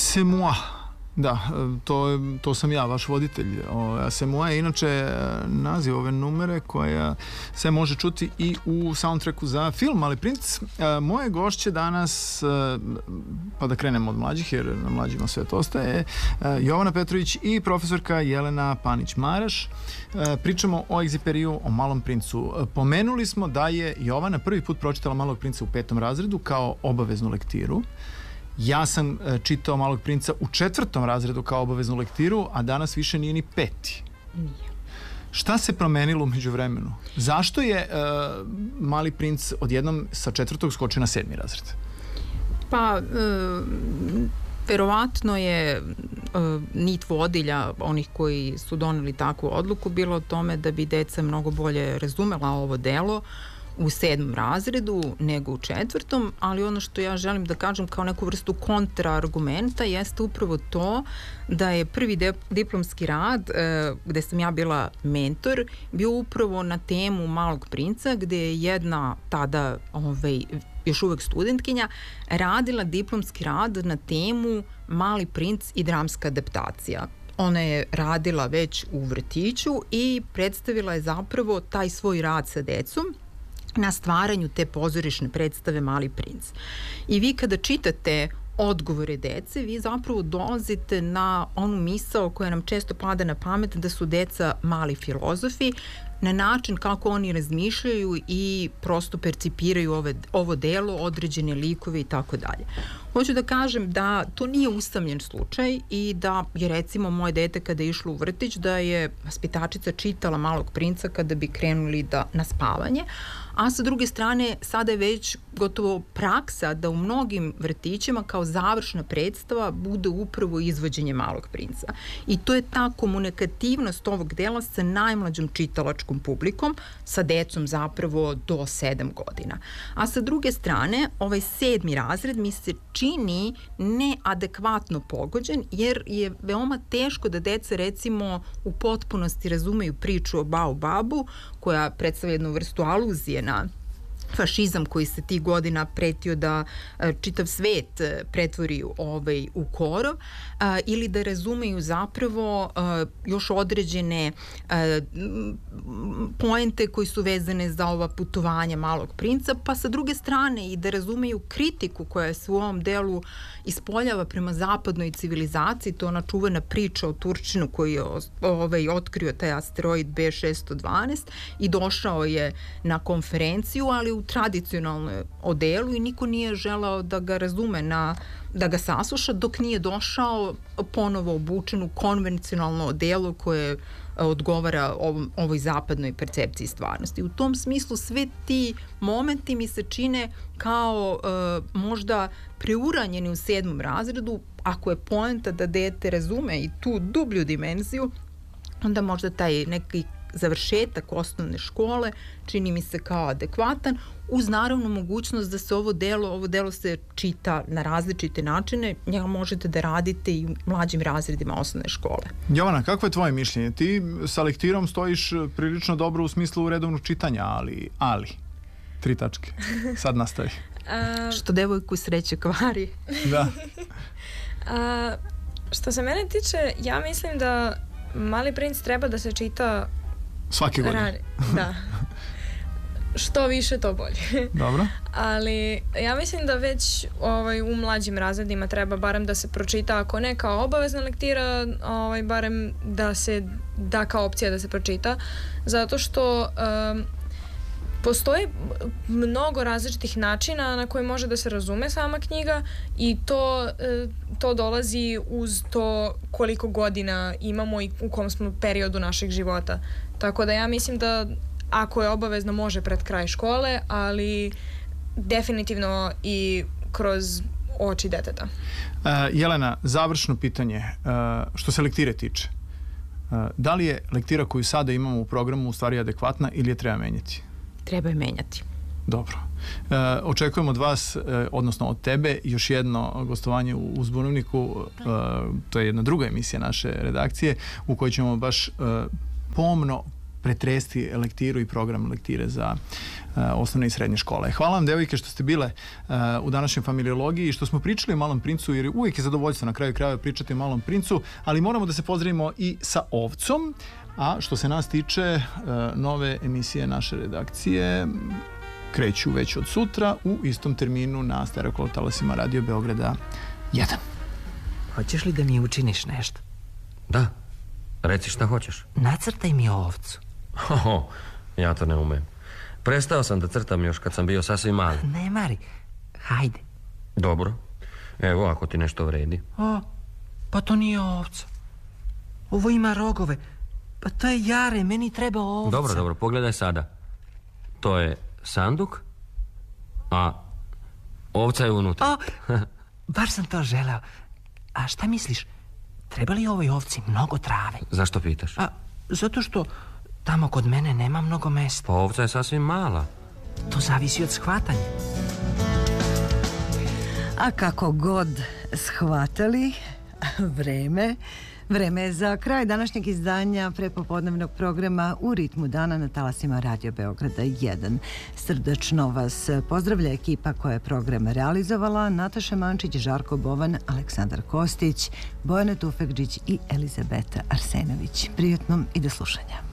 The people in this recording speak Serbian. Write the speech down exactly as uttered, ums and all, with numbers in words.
C'est moi. Da, to, to sam ja, vaš voditelj. C'est moi je inače naziv ove numere koja se može čuti i u soundtracku za film Mali princ. Moje gošće danas, pa da krenemo od mlađih jer na mlađima sve to ostaje, Jovana Petrović i profesorka Jelena Panić-Maraš. Pričamo o Egziperiju, o Malom princu. Pomenuli smo da je Jovana prvi put pročitala Malog princa u petom razredu kao obaveznu lektiru. Ja sam čitao Malog princa u četvrtom razredu kao obaveznu lektiru, a danas više nije ni peti. Nije. Šta se promenilo umeđu vremenu? Zašto je uh, Mali princ odjednom sa četvrtog skočio na sedmi razred? Pa, uh, verovatno je uh, nit vodilja onih koji su doneli takvu odluku bilo o tome da bi deca mnogo bolje razumela ovo delo u sedmom razredu nego u četvrtom, ali ono što ja želim da kažem kao neku vrstu kontraargumenta jeste upravo to da je prvi de- diplomski rad e, gde sam ja bila mentor bio upravo na temu Malog princa, gde je jedna tada ovaj, još uvek studentkinja radila diplomski rad na temu Mali princ i dramska adaptacija. Ona je radila već u vrtiću i predstavila je zapravo taj svoj rad sa decom na stvaranju te pozorišne predstave Mali princ. I vi kada čitate odgovore dece, vi zapravo dolazite na onu misao koja nam često pada na pamet da su deca mali filozofi, na način kako oni razmišljaju i prosto percipiraju ove, ovo delo, određene likove i tako dalje. Hoću da kažem da to nije usamljen slučaj i da je recimo moje dete kada je išlo u vrtić da je vaspitačica čitala Malog princa kada bi krenuli da, na spavanje, a sa druge strane sada je već gotovo praksa da u mnogim vrtićima kao završna predstava bude upravo izvođenje Malog princa. I to je ta komunikativnost ovog dela sa najmlađom čitalačkom publikom, sa decom zapravo do sedam godina. A sa druge strane, ovaj sedmi razred mi se čini neadekvatno pogođen, jer je veoma teško da deca recimo u potpunosti razumeju priču o Baobabu, koja predstavlja jednu vrstu aluzije na fašizam koji se tih godina pretio da a, čitav svet a, pretvori ovaj, u korov, a, ili da razumeju zapravo a, još određene a, poente koji su vezane za ova putovanja Malog princa, pa sa druge strane i da razumeju kritiku koja se u ovom delu ispoljava prema zapadnoj civilizaciji, to ona čuvena priča o Turčinu koji je ovaj, otkrio taj asteroid B šesto dvanaest i došao je na konferenciju, ali u tradicionalnom odelu i niko nije želao da ga razume, na, da ga sasluša dok nije došao ponovo obučen u konvencionalno odelo koje odgovara ovom, ovoj zapadnoj percepciji stvarnosti. U tom smislu sve ti momenti mi se čine kao e, možda preuranjeni u sedmom razredu. Ako je poenta da dete razume i tu dublju dimenziju, onda možda taj neki završetak osnovne škole čini mi se kao adekvatan, uz naravno mogućnost da se ovo delo, ovo delo se čita na različite načine, njega možete da radite i u mlađim razredima osnovne škole. Jovana, kako je tvoje mišljenje? Ti sa lektirom stojiš prilično dobro u smislu redovnog čitanja, ali, ali, tri tačke. Sad nastavi. A... Što devojku sreće kvari. Da. A, što se mene tiče, ja mislim da Mali princ treba da se čita svake godine. Rani, da. Što više, to bolje. Dobro. Ali ja mislim da već ovaj, u mlađim razredima treba barem da se pročita, ako ne kao obavezna lektira, ovaj, barem da se da kao opcija da se pročita, zato što um, postoji mnogo različitih načina na koji može da se razume sama knjiga i to, to dolazi uz to koliko godina imamo i u kom smo periodu našeg života. Tako da ja mislim da ako je obavezno može pred kraj škole, ali definitivno i kroz oči deteta. Uh, Jelena, završno pitanje, uh, što se lektire tiče. Uh, da li je lektira koju sada imamo u programu u stvari adekvatna ili je treba menjati? Treba je menjati. Dobro. E, očekujem od vas, e, odnosno od tebe, još jedno gostovanje u Uzbunovniku. E, to je jedna druga emisija naše redakcije u kojoj ćemo baš e, pomno pretresti lektiru i program lektire za uh, osnovne i srednje škole. Hvala vam, devojke, što ste bile uh, u današnjoj familiologiji i što smo pričali o Malom princu, jer uvijek je zadovoljstvo na kraju krajeva pričati o Malom princu, ali moramo da se pozdravimo i sa ovcom, a što se nas tiče, uh, nove emisije naše redakcije kreću već od sutra u istom terminu na stereotalasima Radio Beograda jedan. Hoćeš li da mi učiniš nešto? Da, reci šta hoćeš. Nacrtaj mi ovcu. Ho, ja to ne umem. Prestao sam da crtam još kad sam bio sasvim mali. Ne mari, hajde. Dobro, evo ako ti nešto vredi. O, pa to nije ovca. Ovo ima rogove. Pa to je jare, meni treba ovca. Dobro, dobro, pogledaj sada. To je sanduk, a ovca je unutra. O, baš sam to želeo. A šta misliš, treba li ovoj ovci mnogo trave? Zašto pitaš? A, zato što tamo kod mene nema mnogo mesta. Pa ovca je sasvim mala. To zavisi od shvatanja. A kako god shvatali, vreme... Vreme je za kraj današnjeg izdanja prepopodnevnog programa U ritmu dana na talasima Radio Beograda jedan. Srdačno vas pozdravlja ekipa koja je program realizovala: Nataša Mančić, Žarko Bovan, Aleksandar Kostić, Bojana Tufekđić i Elizabeta Arsenović. Prijatno i do slušanja.